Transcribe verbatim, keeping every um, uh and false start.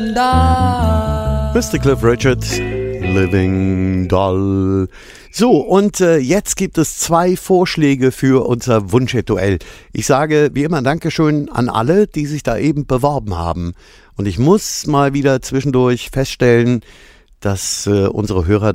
Mister Cliff Richard, Living Doll. So, und äh, jetzt gibt es zwei Vorschläge für unser Wunschduell. Ich sage wie immer Dankeschön an alle, die sich da eben beworben haben. Und ich muss mal wieder zwischendurch feststellen, dass äh, unsere Hörer